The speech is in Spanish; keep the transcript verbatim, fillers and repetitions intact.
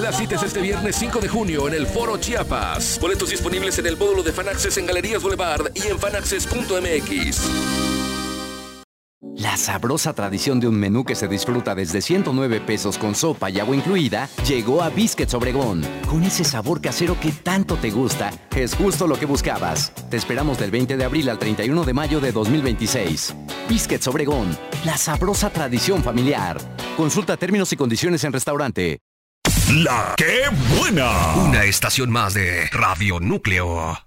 La cita es este viernes cinco de junio en el Foro Chiapas. Boletos disponibles en el módulo de Fan Access en Galerías Boulevard y en fan access punto m x. La sabrosa tradición de un menú que se disfruta desde ciento nueve pesos con sopa y agua incluida llegó a Biscuits Obregón. Con ese sabor casero que tanto te gusta, es justo lo que buscabas. Te esperamos del veinte de abril al treinta y uno de mayo de dos mil veintiséis. Biscuits Obregón, la sabrosa tradición familiar. Consulta términos y condiciones en restaurante. La que buena. Una estación más de Radio Núcleo.